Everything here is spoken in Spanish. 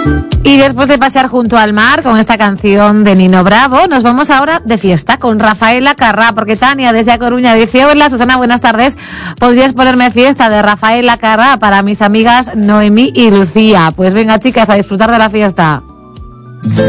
Y después de pasear junto al mar con esta canción de Nino Bravo, nos vamos ahora de fiesta con Rafaela Carrà, porque Tania desde A Coruña dice: hola Susana, buenas tardes, ¿podrías ponerme fiesta de Rafaela Carrà para mis amigas Noemí y Lucía? Pues venga chicas, a disfrutar de la fiesta.